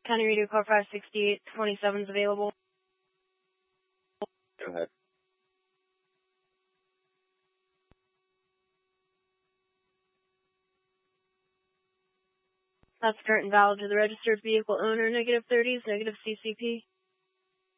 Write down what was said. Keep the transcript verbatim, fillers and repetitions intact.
County Radio car five sixty-eight twenty-seven is available. Go ahead. That's current and valid to the registered vehicle owner, negative thirties, negative C C P.